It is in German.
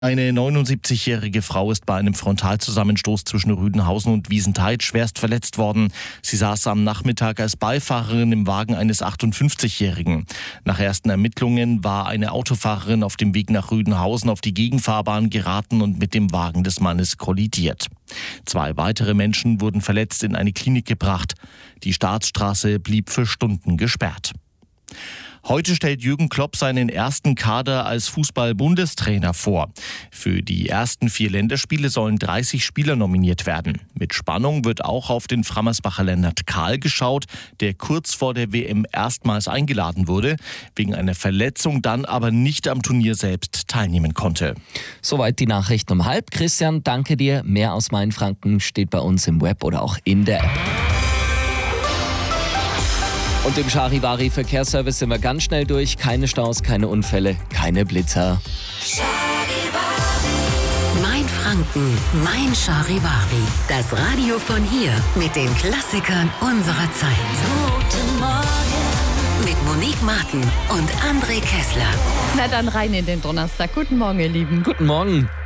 Eine 79-jährige Frau ist bei einem Frontalzusammenstoß zwischen Rüdenhausen und Wiesentheidt schwerst verletzt worden. Sie saß am Nachmittag als Beifahrerin im Wagen eines 58-Jährigen. Nach ersten Ermittlungen war eine Autofahrerin auf dem Weg nach Rüdenhausen auf die Gegenfahrbahn geraten und mit dem Wagen des Mannes kollidiert. 2 weitere Menschen wurden verletzt in eine Klinik gebracht. Die Staatsstraße blieb für Stunden gesperrt. Heute stellt Jürgen Klopp seinen ersten Kader als Fußball-Bundestrainer vor. Für die ersten 4 Länderspiele sollen 30 Spieler nominiert werden. Mit Spannung wird auch auf den Frammersbacher Lennart Kahl geschaut, der kurz vor der WM erstmals eingeladen wurde, wegen einer Verletzung dann aber nicht am Turnier selbst teilnehmen konnte. Soweit die Nachrichten um 12:30. Christian, danke dir. Mehr aus Mainfranken steht bei uns im Web oder auch in der App. Und im Charivari-Verkehrsservice sind wir ganz schnell durch. Keine Staus, keine Unfälle, keine Blitzer. Mainfranken, mein Charivari. Das Radio von hier mit den Klassikern unserer Zeit. Guten Morgen. Mit Monique Martin und André Kessler. Na dann rein in den Donnerstag. Guten Morgen, ihr Lieben. Guten Morgen.